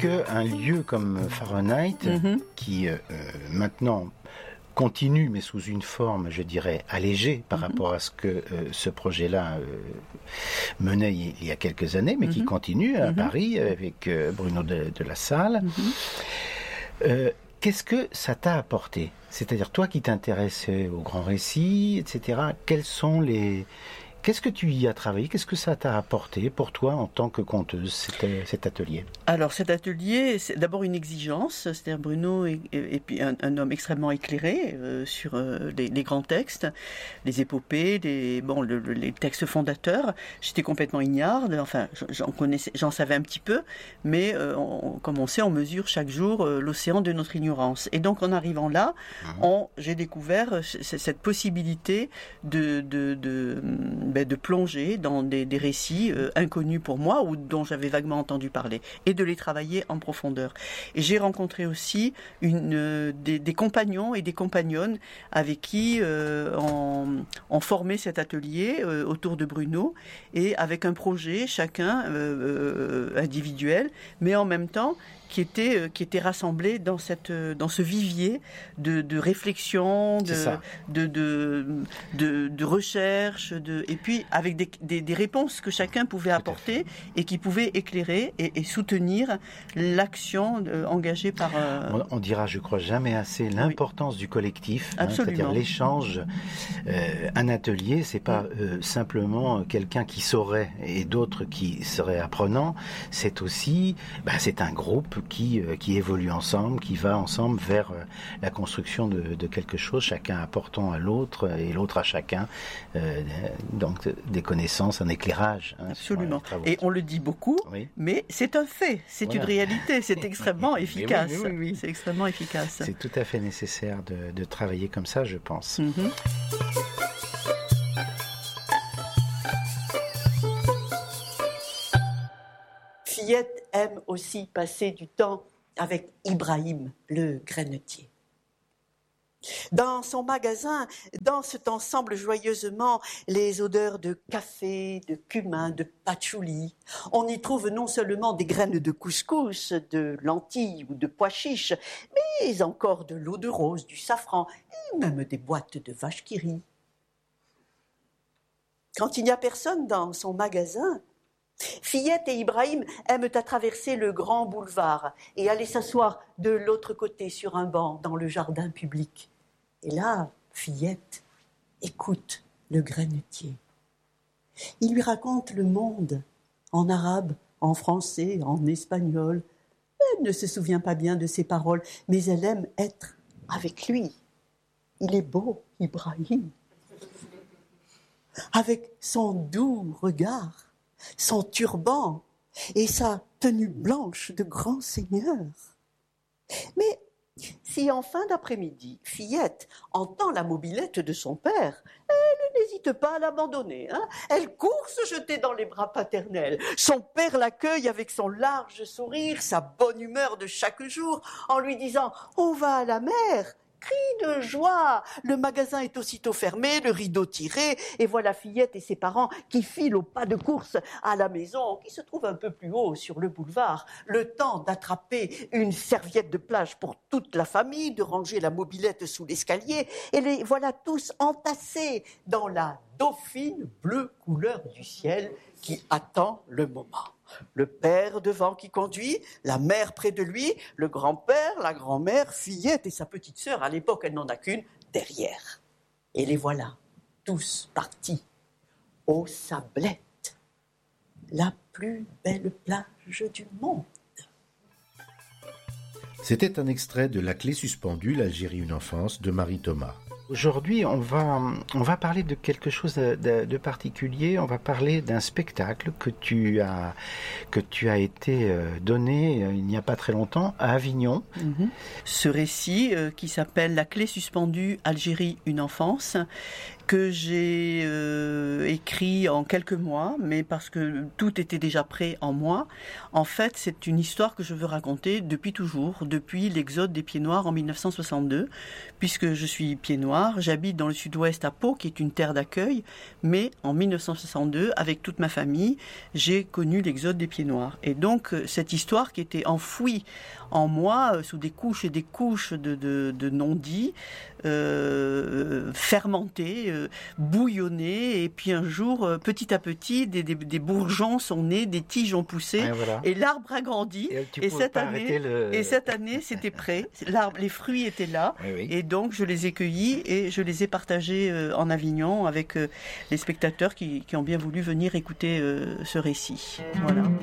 qu'un lieu comme Fahrenheit, qui maintenant continue, mais sous une forme, je dirais, allégée par rapport à ce que ce projet-là menait il y a quelques années, mais qui continue à Paris avec Bruno de la Salle. Qu'est-ce que ça t'a apporté ? C'est-à-dire, toi qui t'intéressais au grand récit, etc., qu'est-ce que tu y as travaillé ? Qu'est-ce que ça t'a apporté pour toi en tant que conteuse, cet atelier ? Alors cet atelier, c'est d'abord une exigence, c'est-à-dire Bruno et puis un homme extrêmement éclairé sur les grands textes, les épopées, les textes fondateurs. J'étais complètement ignare, enfin j'en savais un petit peu, mais comme on sait, on mesure chaque jour l'océan de notre ignorance. Et donc en arrivant là, j'ai découvert cette possibilité de plonger dans des récits inconnus pour moi ou dont j'avais vaguement entendu parler et de les travailler en profondeur. Et j'ai rencontré aussi des compagnons et des compagnonnes avec qui on formait cet atelier autour de Bruno et avec un projet chacun individuel, mais en même temps qui était rassemblé dans ce vivier de réflexion, de recherche, et puis avec des réponses que chacun pouvait apporter et qui pouvaient éclairer et soutenir l'action engagée par... On dira, je crois, jamais assez l'importance du collectif, c'est-à-dire l'échange. Un atelier, c'est pas simplement quelqu'un qui saurait et d'autres qui seraient apprenants, c'est aussi, c'est un groupe qui évolue ensemble, qui va ensemble vers la construction de quelque chose, chacun apportant à l'autre et l'autre à chacun donc des connaissances, un éclairage. Absolument. Et on le dit beaucoup, mais c'est un fait, c'est une réalité, c'est extrêmement efficace. Oui. C'est extrêmement efficace. C'est tout à fait nécessaire de travailler comme ça, je pense. Fillette aime aussi passer du temps avec Ibrahim, le grennetier. Dans son magasin, dansent ensemble joyeusement les odeurs de café, de cumin, de patchouli. On y trouve non seulement des graines de couscous, de lentilles ou de pois chiches, mais encore de l'eau de rose, du safran et même des boîtes de vache qui rit. Quand il n'y a personne dans son magasin, Fillette et Ibrahim aiment à traverser le grand boulevard et aller s'asseoir de l'autre côté sur un banc dans le jardin public. Et là, Fillette écoute le grennetier. Il lui raconte le monde, en arabe, en français, en espagnol. Elle ne se souvient pas bien de ses paroles, mais elle aime être avec lui. Il est beau, Ibrahim. Avec son doux regard, son turban et sa tenue blanche de grand seigneur. Mais si en fin d'après-midi, Fillette entend la mobilette de son père, elle n'hésite pas à l'abandonner. Elle court se jeter dans les bras paternels. Son père l'accueille avec son large sourire, sa bonne humeur de chaque jour, en lui disant « On va à la mer !» Cri de joie. Le magasin est aussitôt fermé, le rideau tiré, et voilà Fillette et ses parents qui filent au pas de course à la maison, qui se trouve un peu plus haut sur le boulevard. Le temps d'attraper une serviette de plage pour toute la famille, de ranger la mobilette sous l'escalier, et les voilà tous entassés dans la dauphine bleue couleur du ciel qui attend le moment. Le père devant qui conduit, la mère près de lui, le grand-père, la grand-mère, Fillette et sa petite sœur, à l'époque elle n'en a qu'une, derrière. Et les voilà, tous partis, aux Sablettes, la plus belle plage du monde. C'était un extrait de La clé suspendue, l'Algérie une enfance, de Marie Thomas. Aujourd'hui, on va parler de quelque chose de particulier. On va parler d'un spectacle que tu as été donné il n'y a pas très longtemps à Avignon. Ce récit qui s'appelle La clé suspendue, Algérie, une enfance, que j'ai écrit en quelques mois, mais parce que tout était déjà prêt en moi. En fait, c'est une histoire que je veux raconter depuis toujours, depuis l'exode des Pieds Noirs en 1962, puisque je suis pied noir, j'habite dans le sud-ouest à Pau, qui est une terre d'accueil, mais en 1962, avec toute ma famille, j'ai connu l'exode des Pieds Noirs. Et donc, cette histoire qui était enfouie en moi, sous des couches et des couches de non-dits, fermentés, bouillonnés, et puis un jour, petit à petit, des bourgeons sont nés, des tiges ont poussé, et l'arbre a grandi, et cette année, c'était prêt, les fruits étaient là, et donc je les ai cueillis, et je les ai partagés en Avignon avec les spectateurs qui ont bien voulu venir écouter ce récit. Voilà.